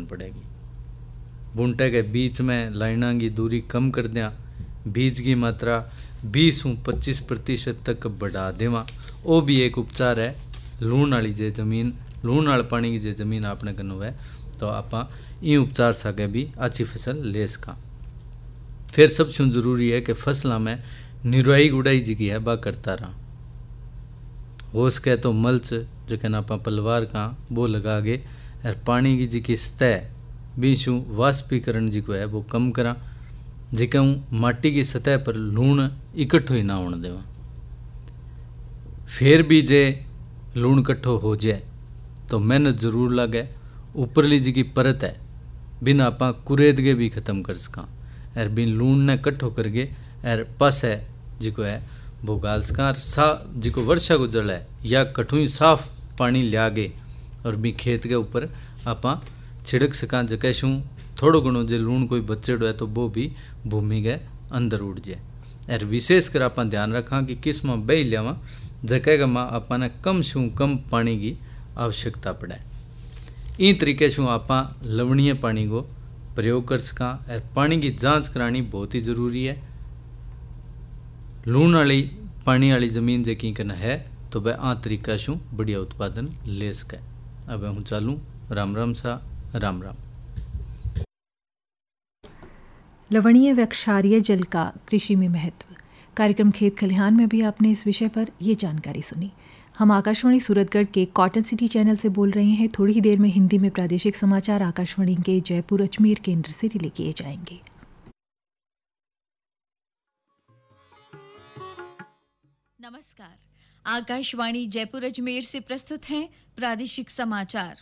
करनी पड़ेगी। बूंटे के बीच में लाइना की दूरी कम कर दिया, बीज की मात्रा 20-25% तक बढ़ा देवा। वो भी एक उपचार है। लूण वाली जे जमीन, लूण वाले पानी की जे जमीन आपने करना है तो आप ये उपचार सके भी अच्छी फसल ले सका। फिर सबसे जरूरी है कि फसलों में निराई गुड़ाई जी की है बा करता रहा। हो सके तो मल्च जखन आप पलवार का वो लगा गे और पानी की जी की सतह बीचू वाष्पीकरण जी को है वो कम करा, जिका माटी की सतह पर लूण इकट्ठो ही ना होने देवा। फिर भी जे लूण इकट्ठो हो जाए तो मेहनत जरूर लगे। ऊपरली जी की परत है बिन आप कुरेदगे भी खत्म कर सका और बिन लूण ने इकट्ठो करके और पस है जिको है वो गाल सका। सा जिको वर्षा को जल है या कठुई साफ पानी लिया गे और भी खेत के ऊपर आप छिड़क सका, जके शू थोड़ो घणो जो लूण कोई बचेड़ो है तो वो भी भूमि के अंदर उड़ जाए। और विशेषकर आप ध्यान रखा कि किस में बही लियावा जगह में आपने कम शू कम पानी की आवश्यकता पड़े। इन तरीके से आप लवणीय पानी को प्रयोग कर सका। और पानी की जांच करानी बहुत ही जरूरी है। लूण वाली पानी वाली जमीन जे की कन है तो वह आ तरीका से बढ़िया उत्पादन ले सके। अब हूँ चालू। राम राम सा, राम राम। लवणीय व क्षारीय जल का कृषि में महत्व, कार्यक्रम खेत खलिहान में भी आपने इस विषय पर ये जानकारी सुनी। हम आकाशवाणी सूरतगढ़ के कॉटन सिटी चैनल से बोल रहे हैं। थोड़ी ही देर में हिंदी में प्रादेशिक समाचार आकाशवाणी के जयपुर अजमेर केंद्र से रिले किए जाएंगे। नमस्कार, आकाशवाणी जयपुर अजमेर से प्रस्तुत हैं प्रादेशिक समाचार।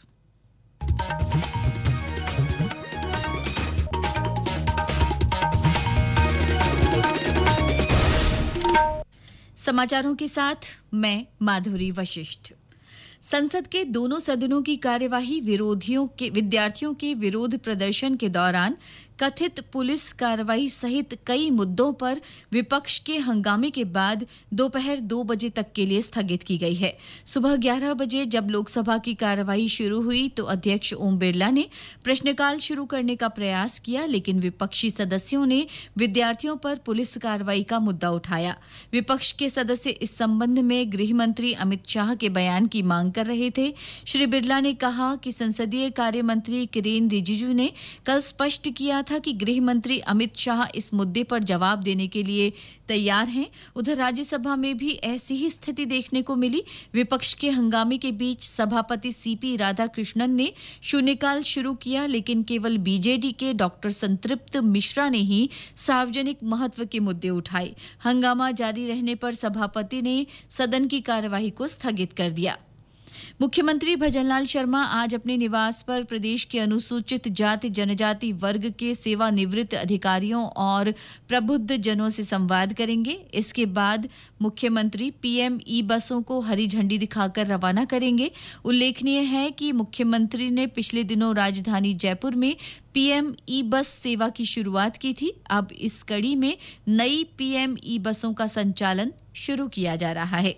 समाचारों के साथ मैं माधुरी वशिष्ठ। संसद के दोनों सदनों की कार्यवाही विद्यार्थियों के विरोध प्रदर्शन के दौरान कथित पुलिस कार्रवाई सहित कई मुद्दों पर विपक्ष के हंगामे के बाद दोपहर 2 बजे तक के लिए स्थगित की गई है। सुबह 11 बजे जब लोकसभा की कार्यवाही शुरू हुई तो अध्यक्ष ओम बिरला ने प्रश्नकाल शुरू करने का प्रयास किया, लेकिन विपक्षी सदस्यों ने विद्यार्थियों पर पुलिस कार्रवाई का मुद्दा उठाया। विपक्ष के सदस्य इस संबंध में गृह मंत्री अमित शाह के बयान की मांग कर रहे थे। श्री बिरला ने कहा कि संसदीय कार्य मंत्री किरेन रिजिजू ने कल स्पष्ट किया था कि गृह मंत्री अमित शाह इस मुद्दे पर जवाब देने के लिए तैयार हैं। उधर राज्यसभा में भी ऐसी ही स्थिति देखने को मिली। विपक्ष के हंगामे के बीच सभापति सीपी राधाकृष्णन ने शून्यकाल शुरू किया, लेकिन केवल बीजेडी के डॉक्टर संतृप्त मिश्रा ने ही सार्वजनिक महत्व के मुद्दे उठाए। हंगामा जारी रहने पर सभापति ने सदन की कार्यवाही को स्थगित कर दिया। मुख्यमंत्री भजनलाल शर्मा आज अपने निवास पर प्रदेश के अनुसूचित जाति जनजाति वर्ग के सेवानिवृत्त अधिकारियों और प्रबुद्ध जनों से संवाद करेंगे। इसके बाद मुख्यमंत्री पीएम ई बसों को हरी झंडी दिखाकर रवाना करेंगे। उल्लेखनीय है कि मुख्यमंत्री ने पिछले दिनों राजधानी जयपुर में पीएम ई बस सेवा की शुरुआत की थी। अब इस कड़ी में नई पीएम ई बसों का संचालन शुरू किया जा रहा है।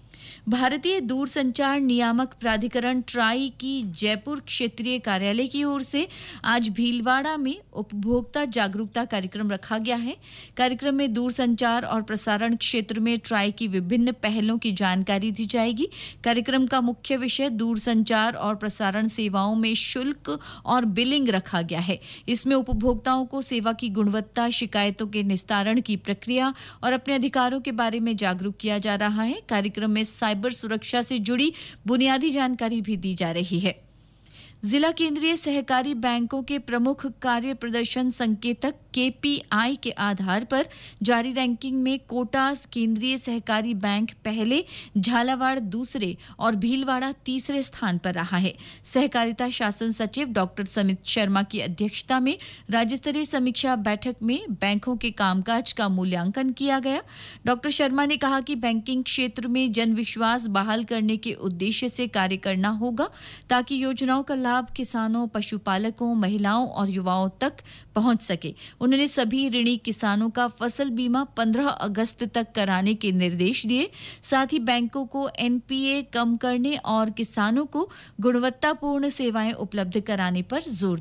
भारतीय दूरसंचार नियामक प्राधिकरण ट्राई की जयपुर क्षेत्रीय कार्यालय की ओर से आज भीलवाड़ा में उपभोक्ता जागरूकता कार्यक्रम रखा गया है। कार्यक्रम में दूरसंचार और प्रसारण क्षेत्र में ट्राई की विभिन्न पहलों की जानकारी दी जाएगी। कार्यक्रम का मुख्य विषय दूरसंचार और प्रसारण सेवाओं में शुल्क और बिलिंग रखा गया है। इसमें उपभोक्ताओं को सेवा की गुणवत्ता, शिकायतों के निस्तारण की प्रक्रिया और अपने अधिकारों के बारे में जागरूक किया जा रहा है। कार्यक्रम में साइबर सुरक्षा से जुड़ी बुनियादी जानकारी भी दी जा रही है। जिला केंद्रीय सहकारी बैंकों के प्रमुख कार्य प्रदर्शन संकेतक केपीआई के आधार पर जारी रैंकिंग में कोटास केंद्रीय सहकारी बैंक पहले, झालावाड़ दूसरे और भीलवाड़ा तीसरे स्थान पर रहा है। सहकारिता शासन सचिव डॉक्टर समित शर्मा की अध्यक्षता में राज्य स्तरीय समीक्षा बैठक में बैंकों के कामकाज का मूल्यांकन किया गया। डॉक्टर शर्मा ने कहा कि बैंकिंग क्षेत्र में जन विश्वास बहाल करने के उद्देश्य से कार्य करना होगा ताकि योजनाओं का लाभ किसानों, पशुपालकों, महिलाओं और युवाओं तक पहुंच सके। उन्होंने सभी ऋणी किसानों का फसल बीमा 15 अगस्त तक कराने के निर्देश दिए। साथ ही बैंकों को एनपीए कम करने और किसानों को गुणवत्तापूर्ण सेवाएं उपलब्ध कराने पर जोर